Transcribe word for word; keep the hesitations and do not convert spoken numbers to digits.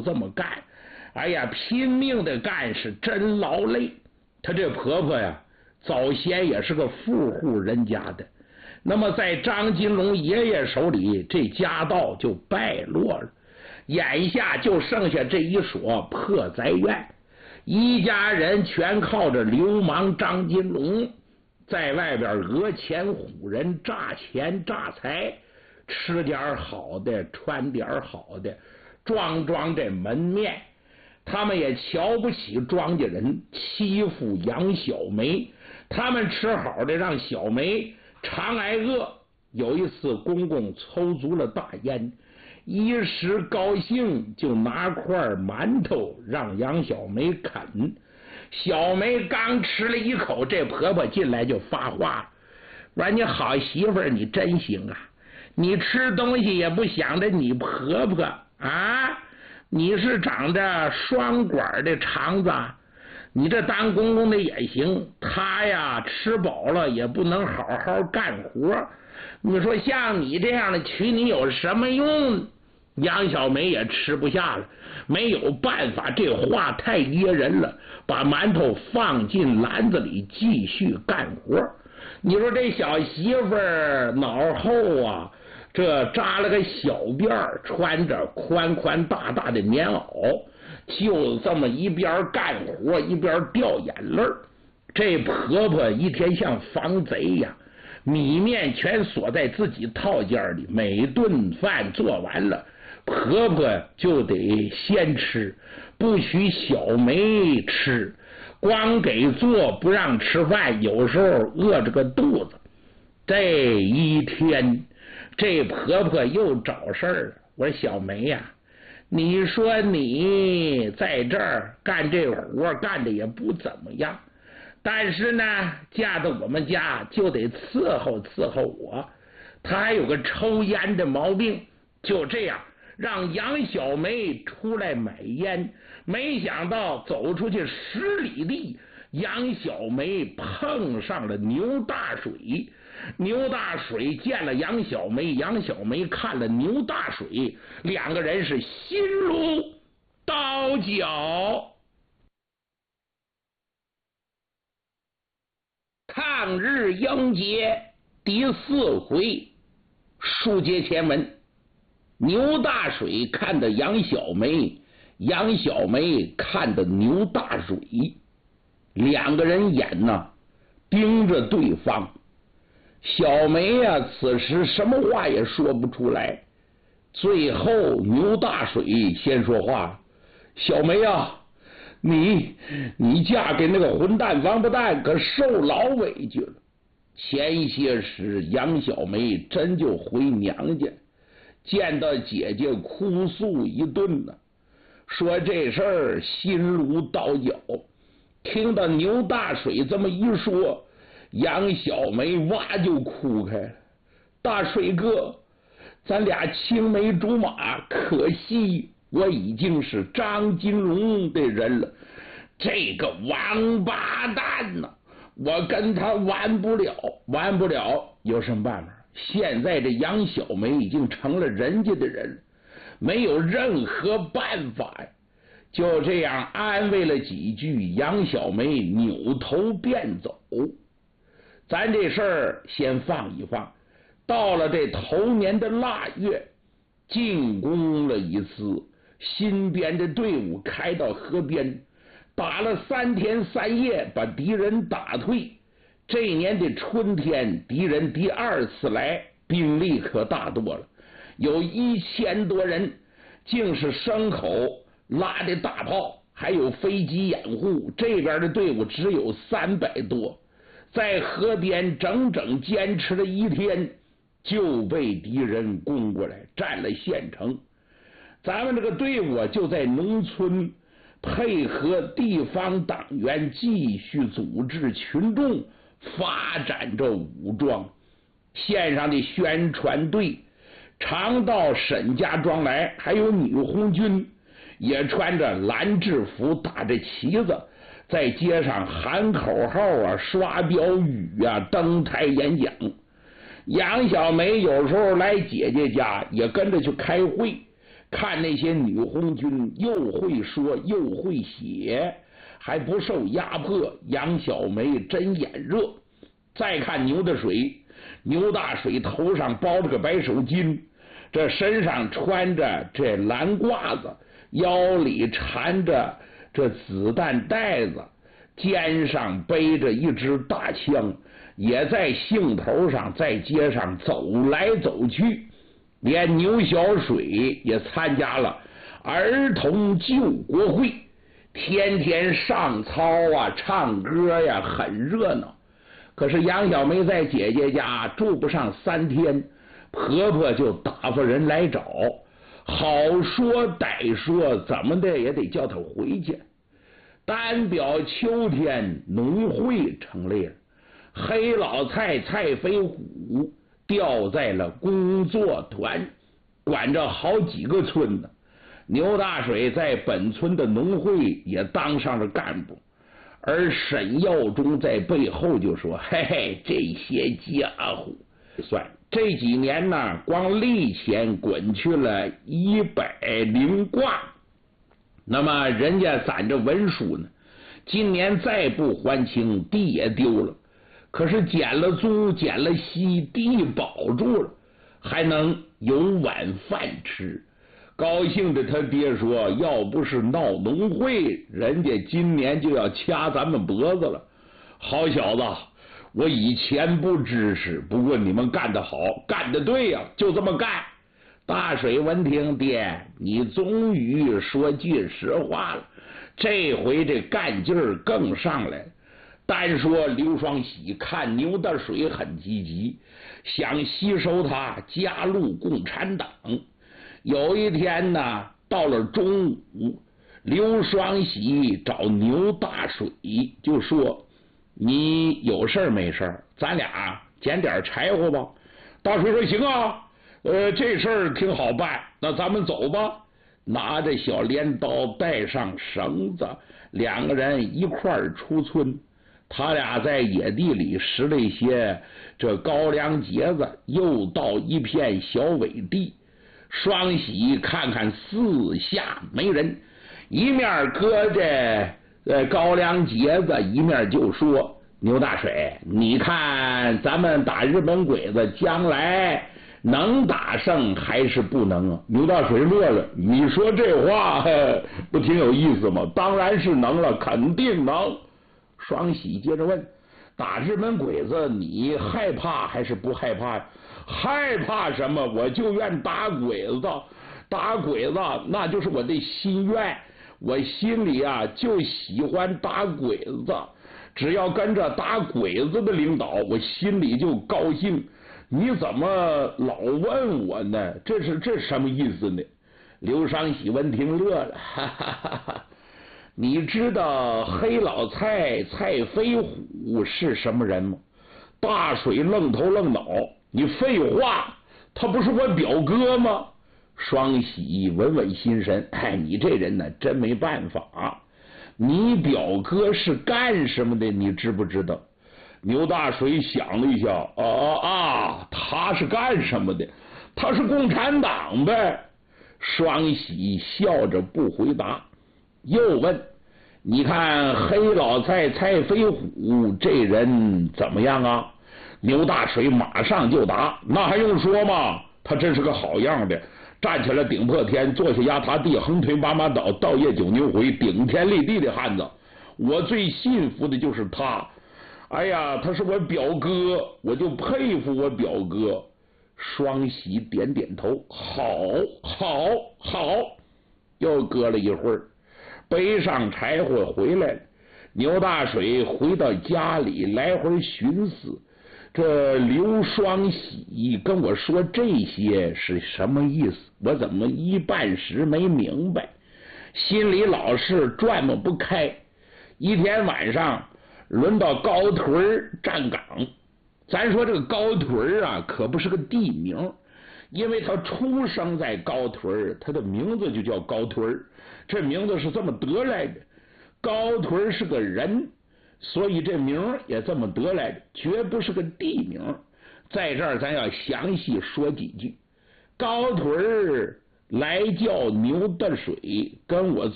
这么干，哎呀，拼命的干是真劳累。她这婆婆呀，早先也是个富户人家的，那么在张金龙爷爷手里，这家道就败落了，眼下就剩下这一所破宅院，一家人全靠着流氓张金龙在外边讹钱唬人，诈钱诈财，吃点好的，穿点好的，装装这门面。他们也瞧不起庄稼人，欺负杨小梅，他们吃好的让小梅常挨饿。有一次公公抽足了大烟，一时高兴就拿块馒头让杨小梅啃。小梅刚吃了一口，这婆婆进来就发话，说你好媳妇儿，你真行啊，你吃东西也不想着你婆婆啊，你是长着双管的肠子，你这当公公的也行，他呀吃饱了也不能好好干活，你说像你这样的娶你有什么用？杨小梅也吃不下了，没有办法，这话太噎人了，把馒头放进篮子里继续干活。你说这小媳妇儿脑后啊，这扎了个小辫儿，穿着宽宽大大的棉袄，就这么一边干活一边掉眼泪。这婆婆一天像防贼呀，米面全锁在自己套间里，每顿饭做完了，婆婆就得先吃，不许小梅吃，光给做不让吃饭，有时候饿着个肚子。这一天这婆婆又找事儿了，我说小梅呀、啊，你说你在这儿干这活干的也不怎么样，但是呢嫁到我们家就得伺候伺候我，她还有个抽烟的毛病，就这样让杨小梅出来买烟，没想到走出去十里地，杨小梅碰上了牛大水。牛大水见了杨小梅，杨小梅看了牛大水，两个人是心如刀绞。抗日英杰第四回，书接前文。牛大水看的杨小梅，杨小梅看的牛大水，两个人眼呢盯着对方。小梅呀、啊，此时什么话也说不出来。最后牛大水先说话：“小梅啊，你你嫁给那个混蛋王八蛋，可受老委屈了。”前些时杨小梅真就回娘家，见到姐姐哭诉一顿呢，说这事儿心如刀绞。听到牛大水这么一说，杨小梅哇就哭开了。大水哥，咱俩青梅竹马，可惜我已经是张金荣的人了，这个王八蛋呢、啊，我跟他玩不了，玩不了，有什么办法？现在这杨小梅已经成了人家的人，没有任何办法呀。就这样安慰了几句，杨小梅扭头便走。咱这事儿先放一放，到了这头年的腊月，进攻了一次，新编的队伍开到河边，打了三天三夜，把敌人打退。这一年的春天，敌人第二次来，兵力可大多了，有一千多人，竟是牲口拉的大炮，还有飞机掩护，这边的队伍只有三百多。在河边整整坚持了一天，就被敌人攻过来，占了县城。咱们这个队伍就在农村配合地方党员继续组织群众，发展着武装。县上的宣传队常到沈家庄来，还有女红军也穿着蓝制服，打着旗子，在街上喊口号啊，刷标语啊，登台演讲。杨小梅有时候来姐姐家，也跟着去开会。 看那些女红军又会说又会写，还不受压迫，杨小梅真眼热。再看牛大水，牛大水头上包着个白手巾，这身上穿着这蓝褂子，腰里缠着这子弹袋子，肩上背着一支大枪，也在兴头上在街上走来走去。连牛小水也参加了儿童救国会，天天上操啊，唱歌呀，很热闹。可是杨小梅在姐姐家住不上三天，婆婆就打发人来找，好说歹说，怎么的也得叫她回去。单表秋天农会成立了，黑老蔡蔡飞虎调在了工作团，管着好几个村子。牛大水在本村的农会也当上了干部，而沈耀忠在背后就说：“嘿嘿，这些家伙，算这几年呢，光利钱滚去了一百零挂。那么人家攒着文书呢，今年再不还清，地也丢了。可是减了租，减了息，地保住了，还能有碗饭吃。”高兴的他爹说：“要不是闹农会，人家今年就要掐咱们脖子了。好小子，我以前不支持，不过你们干得好，干得对呀、啊，就这么干。”大水闻听，爹，你终于说句实话了，这回这干劲儿更上来。单说刘双喜看牛大水很积极，想吸收他加入共产党。有一天呢，到了中午，刘双喜找牛大水，就说：“你有事没事，咱俩捡点柴火吧。”大水说：“行啊，呃，这事儿挺好办，那咱们走吧。”拿着小镰刀，带上绳子，两个人一块儿出村。他俩在野地里拾了一些这高粱秸子，又到一片小苇地。双喜看看四下没人，一面搁着呃高粱秸子，一面就说：“牛大水，你看咱们打日本鬼子，将来能打胜还是不能啊？”牛大水乐了：“你说这话不挺有意思吗？当然是能了，肯定能。”双喜接着问：“打日本鬼子，你害怕还是不害怕呀？”“害怕什么？我就愿打鬼子，打鬼子那就是我的心愿。我心里啊就喜欢打鬼子，只要跟着打鬼子的领导，我心里就高兴。你怎么老问我呢？这是这什么意思呢？”刘双喜闻听乐了，哈哈哈哈！你知道黑老蔡蔡飞虎是什么人吗？大水愣头愣脑：“你废话，他不是我表哥吗？”双喜稳稳心神：“哎，你这人呢，真没办法。你表哥是干什么的？你知不知道？”牛大水想了一下：“啊啊，他是干什么的？他是共产党呗。”双喜笑着不回答，又问：“你看黑老蔡蔡飞虎这人怎么样啊？”牛大水马上就答：“那还用说吗？他真是个好样的，站起来顶破天，坐下压塌地，横推八马倒，倒夜九牛回，顶天立地的汉子。我最信服的就是他。哎呀，他是我表哥，我就佩服我表哥。”双喜点点头：“好，好，好。”又隔了一会儿，背上柴火回来了。牛大水回到家里，来回寻思：这刘双喜跟我说这些是什么意思？我怎么一半时没明白，心里老是转不不开。一天晚上，轮到高屯站岗。咱说这个高屯啊，可不是个地名，因为他出生在高屯，他的名字就叫高屯，这名字是这么得来的。高屯是个人，所以这名也这么得来的，绝不是个地名。在这儿咱要详细说几句。高屯来叫牛得水，跟我